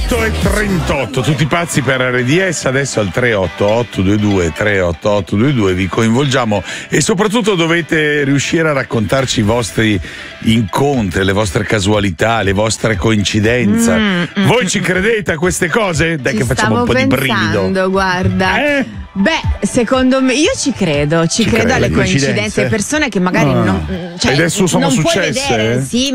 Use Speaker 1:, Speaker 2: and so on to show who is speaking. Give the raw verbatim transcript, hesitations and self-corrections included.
Speaker 1: otto e trentotto, tutti pazzi per R D S, adesso al tre otto otto due due tre otto otto due due vi coinvolgiamo e soprattutto dovete riuscire a raccontarci i vostri incontri, le vostre casualità, le vostre coincidenze.
Speaker 2: Mm, mm,
Speaker 1: Voi
Speaker 2: mm,
Speaker 1: ci credete a queste cose? Dai
Speaker 2: ci
Speaker 1: che facciamo un po' di
Speaker 2: pensando,
Speaker 1: brivido.
Speaker 2: guarda.
Speaker 1: Eh?
Speaker 2: Beh, secondo me, io ci credo, ci,
Speaker 1: Ci
Speaker 2: credo
Speaker 1: crede,
Speaker 2: alle
Speaker 1: le
Speaker 2: coincidenze,
Speaker 1: coincidenze?
Speaker 2: persone che magari
Speaker 1: Ah.
Speaker 2: non, cioè,
Speaker 1: Ed adesso sono
Speaker 2: non puoi
Speaker 1: successe?
Speaker 2: vedere, sì,